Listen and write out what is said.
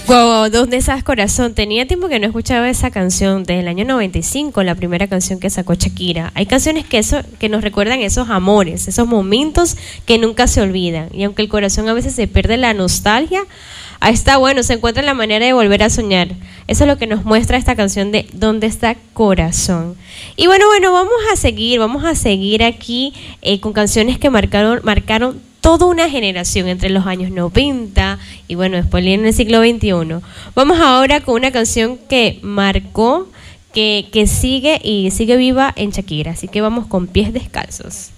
Wow, ¿dónde estás, corazón? Tenía tiempo que no escuchaba esa canción, desde el año 95, la primera canción que sacó Shakira. Hay canciones que nos recuerdan esos amores, esos momentos que nunca se olvidan. Y aunque el corazón a veces se pierde la nostalgia, ahí está, bueno, se encuentra la manera de volver a soñar. Eso es lo que nos muestra esta canción de ¿Dónde está, corazón? Y bueno, vamos a seguir aquí con canciones que marcaron toda una generación entre los años 90 y bueno, después en el siglo XXI. Vamos ahora con una canción que marcó, que sigue y sigue viva en Shakira. Así que vamos con Pies Descalzos.